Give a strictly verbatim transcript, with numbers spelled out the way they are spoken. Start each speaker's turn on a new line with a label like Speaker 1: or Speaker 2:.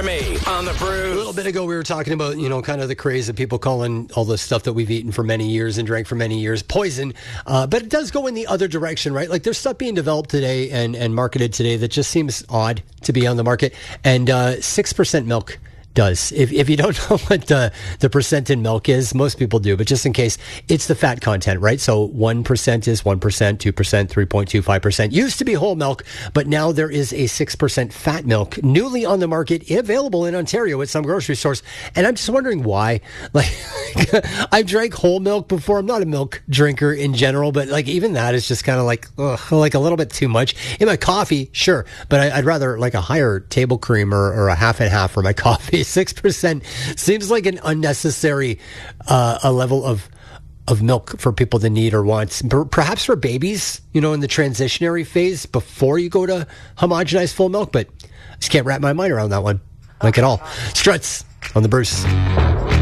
Speaker 1: Jeremy on the Brews.
Speaker 2: A little bit ago, we were talking about, you know, kind of the craze of people calling all the stuff that we've eaten for many years and drank for many years poison. Uh, but it does go in the other direction, right? Like there's stuff being developed today and, and marketed today that just seems odd to be on the market. And uh, six percent milk does. If if you don't know what the, the percent in milk is, most people do, but just in case, it's the fat content, right? So one percent is one percent, two percent, three point two five percent. Used to be whole milk, but now there is a six percent fat milk newly on the market, available in Ontario at some grocery stores. And I'm just wondering why. Like, I've drank whole milk before. I'm not a milk drinker in general, but like even that is just kind of like, ugh, like a little bit too much. In my coffee, sure, but I, I'd rather like a higher table cream or, or a half and half for my coffee. six percent seems like an unnecessary uh, a level of of milk for people to need or want. Perhaps for babies, you know, in the transitionary phase before you go to homogenized full milk, but I just can't wrap my mind around that one, like at all. Struts on the Bruce.